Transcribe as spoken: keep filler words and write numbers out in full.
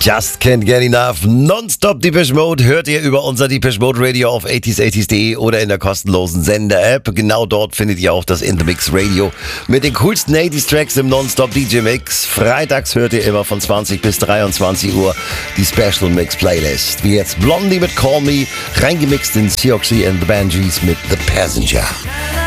Just can't get enough. Nonstop Depeche Mode hört ihr über unser Depeche Mode Radio auf achtzig achtzig punkt de oder in der kostenlosen Sender-App. Genau dort findet ihr auch das In The Mix Radio mit den coolsten achtziger Tracks im Nonstop D J Mix. Freitags hört ihr immer von zwanzig bis dreiundzwanzig Uhr die Special Mix Playlist. Wie jetzt Blondie mit Call Me, reingemixt in Siouxsie and the Banshees mit The Passenger.